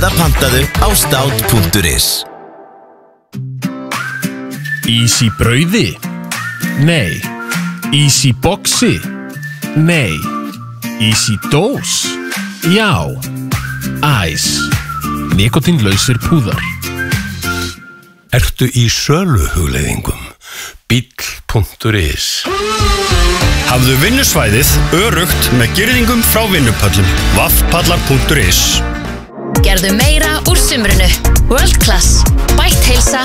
Það pantaðu á stát.is. Ís í brauði? Nei. Ís í boxi? Nei. Ís í dós? Já. Æs. Nikótínlausir púðar. Ertu í söluhugleiðingum? Bíll.is. Hafðu vinnusvæðið öruggt með girðingum frá vinnupöllum. Vaffpallar.is. Gerðu meira úr sumrinu. World Class. Bætt heilsa